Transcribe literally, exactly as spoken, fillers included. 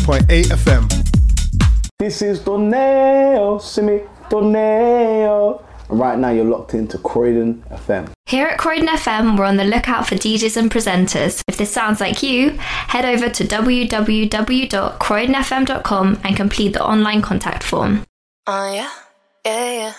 point eight F M. This is Torneo, Simi, Torneo. And right now you're locked into Croydon F M. Here at Croydon F M, we're on the lookout for D Js and presenters. If this sounds like you, head over to w w w dot croydon f m dot com and complete the online contact form. Oh, uh, yeah, yeah, yeah.